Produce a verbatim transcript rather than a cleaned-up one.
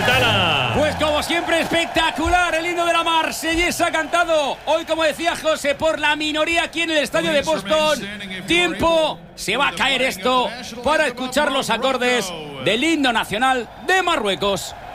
Tala. Pues como siempre, espectacular el himno de la Marsellesa cantado hoy, como decía José, por la minoría aquí en el estadio de Boston. Tiempo, se va a caer esto para escuchar los acordes del himno nacional de Marruecos.